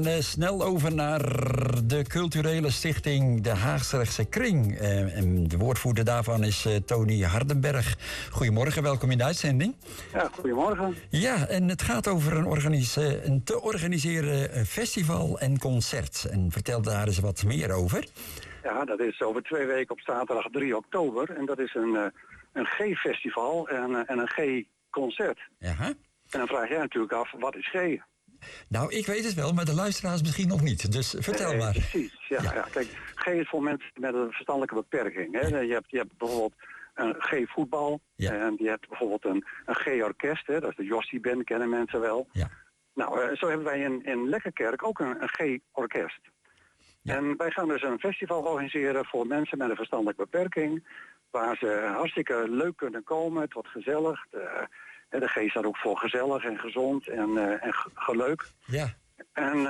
Snel over naar de culturele stichting De Haagse Kring. En de woordvoerder daarvan is Tony Hardenberg. Goedemorgen, welkom in de uitzending. Ja, goedemorgen. Ja, en het gaat over een te organiseren festival en concert. En vertel daar eens wat meer over. Ja, dat is over 2 weken op zaterdag 3 oktober. En dat is een G-festival en een G-concert. Aha. En dan vraag jij natuurlijk af, wat is G? Nou, ik weet het wel, maar de luisteraars misschien nog niet. Dus vertel maar. Precies, ja. Kijk, G is voor mensen met een verstandelijke beperking. Hè. Je hebt bijvoorbeeld een G-voetbal. Ja. En je hebt bijvoorbeeld een G-orkest. Dat is de Jossie-band, kennen mensen wel. Ja. Nou, zo hebben wij in Lekkerkerk ook een G-orkest. Ja. En wij gaan dus een festival organiseren voor mensen met een verstandelijke beperking. Waar ze hartstikke leuk kunnen komen. Het wordt gezellig. De G staat ook voor gezellig en gezond en geleuk. Ja. En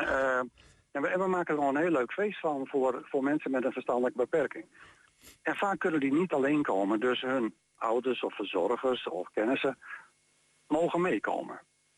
we maken er gewoon een heel leuk feest van voor mensen met een verstandelijke beperking. En vaak kunnen die niet alleen komen. Dus hun ouders of verzorgers of kennissen mogen meekomen.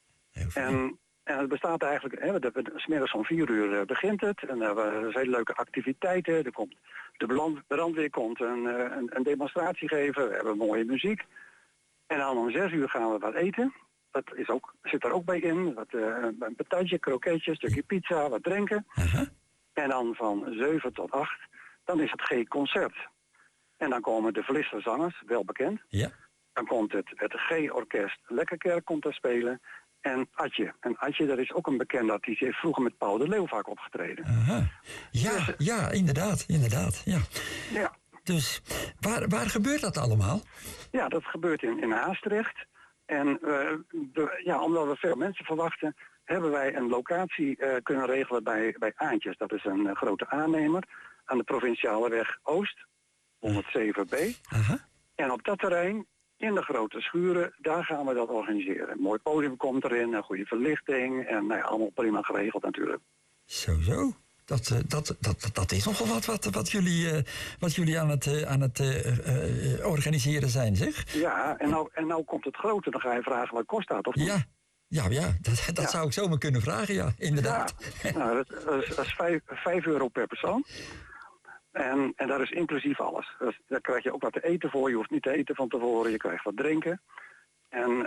En het bestaat eigenlijk, 's middags om 4 uur begint het. En er zijn hele leuke activiteiten. De brandweer komt een demonstratie geven. We hebben mooie muziek. En dan om 6 uur gaan we wat eten. Dat zit er ook bij in. Een patatje, kroketje, een stukje pizza, wat drinken. Uh-huh. En dan van 7 tot 8, dan is het G-concert. En dan komen de Vlissers zangers, wel bekend. Ja. Dan komt het G-orkest Lekkerkerk komt daar spelen. En Atje. En Atje, dat is ook een bekende artiest. Die heeft vroeger met Paul de Leeuw vaak opgetreden. Uh-huh. Ja, inderdaad. Ja. Dus waar gebeurt dat allemaal? Ja, dat gebeurt in Haastrecht. En omdat we veel mensen verwachten, hebben wij een locatie kunnen regelen bij Aantjes. Dat is een grote aannemer aan de provinciale weg Oost, 107B. Uh-huh. En op dat terrein, in de grote schuren, daar gaan we dat organiseren. Een mooi podium komt erin, een goede verlichting en allemaal prima geregeld natuurlijk. Zo. Dat is nogal wat jullie aan het organiseren zijn, zeg. Ja, en nou komt het grote. Dan ga je vragen wat kost dat, of niet? Ja, dat zou ik zomaar kunnen vragen, ja, inderdaad. Ja, nou, dat is €5 per persoon. En dat is inclusief alles. Dus daar krijg je ook wat te eten voor. Je hoeft niet te eten van tevoren, je krijgt wat drinken. En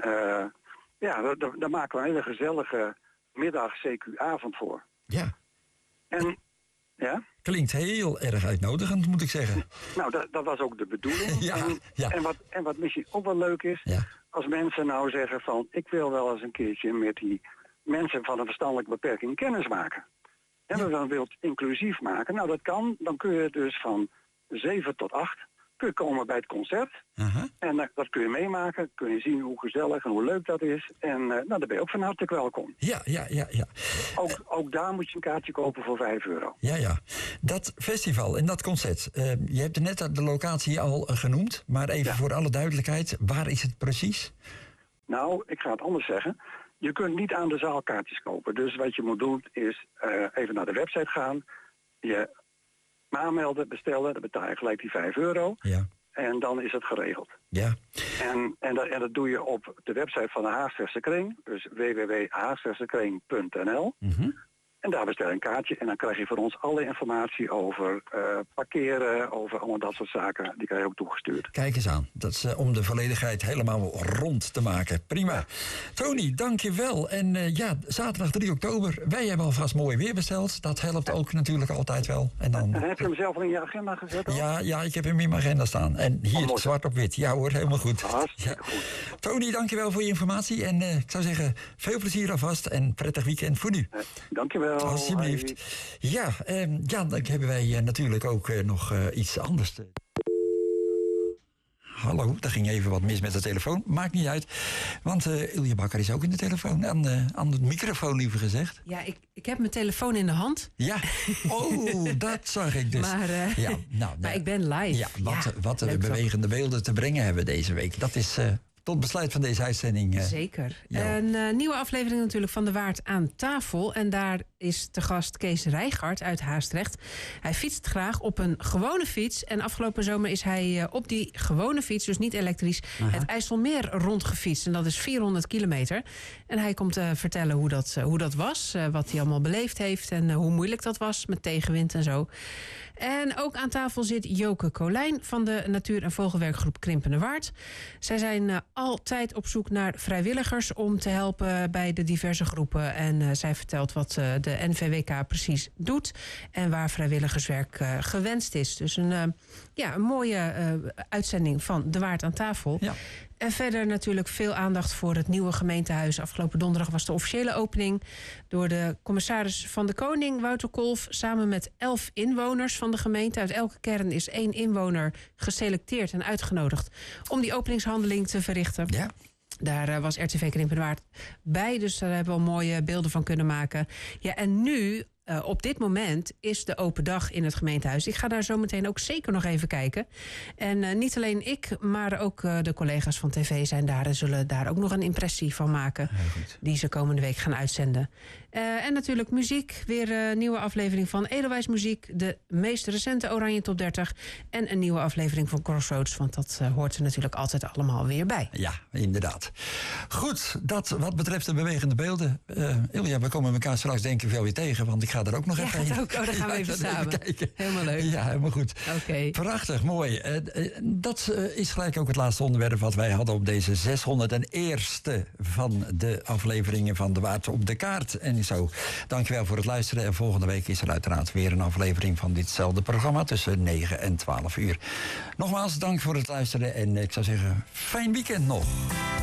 daar maken we een hele gezellige middag CQ-avond voor. Ja. En ja? Klinkt heel erg uitnodigend, moet ik zeggen. Nou, dat was ook de bedoeling. Ja. En wat misschien ook wel leuk is, als mensen nou zeggen van, ik wil wel eens een keertje met die mensen van een verstandelijke beperking kennis maken. En we dan wilt inclusief maken. Nou, dat kan. Dan kun je dus van 7 tot 8 kun je komen bij het concert. Uh-huh. En dat kun je meemaken. Kun je zien hoe gezellig en hoe leuk dat is. En daar ben je ook van harte welkom. Ja. Ook daar moet je een kaartje kopen voor €5. Ja. Dat festival en dat concert. Je hebt net de locatie al genoemd. Maar even voor alle duidelijkheid. Waar is het precies? Nou, ik ga het anders zeggen. Je kunt niet aan de zaal kaartjes kopen. Dus wat je moet doen is even naar de website gaan. Je aanmelden, bestellen. Dan betaal je gelijk die €5. Ja. En dan is het geregeld. Ja. En dat doe je op de website van de Haagse Kring. Dus www.haagsekring.nl. Mm-hmm. En daar bestel je een kaartje. En dan krijg je van ons alle informatie over parkeren. Over allemaal dat soort zaken. Die krijg je ook toegestuurd. Kijk eens aan. Dat is om de volledigheid helemaal rond te maken. Prima. Tony, dank je wel. En zaterdag 3 oktober. Wij hebben alvast mooi weer besteld. Dat helpt ook natuurlijk altijd wel. En heb je hem zelf al in je agenda gezet? Ja, ik heb hem in mijn agenda staan. En hier zwart op wit. Ja hoor, helemaal goed. Hartstikke goed. Tony, dank je wel voor je informatie. En ik zou zeggen, veel plezier alvast. En prettig weekend voor nu. Dank je wel. Alsjeblieft. Ja, dan hebben wij natuurlijk ook nog iets anders. Hallo, daar ging even wat mis met de telefoon. Maakt niet uit, want Ilja Bakker is ook in de telefoon. Aan de microfoon liever gezegd. Ja, ik heb mijn telefoon in de hand. Ja, dat zag ik dus. Maar ik ben live. Ja, wat we bewegende beelden te brengen hebben deze week. Dat is tot besluit van deze uitzending. Zeker. Ja. Een nieuwe aflevering natuurlijk van De Waard aan tafel. En daar is te gast Kees Rijgaard uit Haastrecht. Hij fietst graag op een gewone fiets. En afgelopen zomer is hij op die gewone fiets, dus niet elektrisch, het IJsselmeer rondgefietst. En dat is 400 kilometer. En hij komt vertellen hoe dat was. Wat hij allemaal beleefd heeft. En hoe moeilijk dat was met tegenwind en zo. En ook aan tafel zit Joke Colijn van de natuur- en vogelwerkgroep Krimpende Waard. Zij zijn altijd op zoek naar vrijwilligers om te helpen bij de diverse groepen. En zij vertelt wat de NVWK precies doet en waar vrijwilligerswerk gewenst is. Dus een mooie uitzending van De Waard aan tafel. Ja. En verder natuurlijk veel aandacht voor het nieuwe gemeentehuis. Afgelopen donderdag was de officiële opening door de commissaris van de Koning, Wouter Kolff, samen met 11 inwoners van de gemeente. Uit elke kern is 1 inwoner geselecteerd en uitgenodigd om die openingshandeling te verrichten. Ja. Daar was RTV Krimpende Waard bij, dus daar hebben we al mooie beelden van kunnen maken. Ja, en nu, op dit moment, is de open dag in het gemeentehuis. Ik ga daar zo meteen ook zeker nog even kijken. En niet alleen ik, maar ook de collega's van tv zijn daar en zullen daar ook nog een impressie van maken. Die ze komende week gaan uitzenden. En natuurlijk muziek. Weer een nieuwe aflevering van Edelwijs Muziek. De meest recente Oranje Top 30. En een nieuwe aflevering van Crossroads. Want dat hoort er natuurlijk altijd allemaal weer bij. Ja, inderdaad. Goed, dat wat betreft de bewegende beelden. Ilja, we komen elkaar straks denk ik wel weer tegen. Want ik ga er ook nog even heen. Daar gaan we even samen. Kijken. Helemaal leuk. Ja, helemaal goed. Oké. Prachtig, mooi. Dat is gelijk ook het laatste onderwerp wat wij hadden op deze 601ste van de afleveringen van De Waard op de kaart. En zo, dankjewel voor het luisteren. En volgende week is er uiteraard weer een aflevering van ditzelfde programma tussen 9 en 12 uur. Nogmaals, dank voor het luisteren en ik zou zeggen, fijn weekend nog.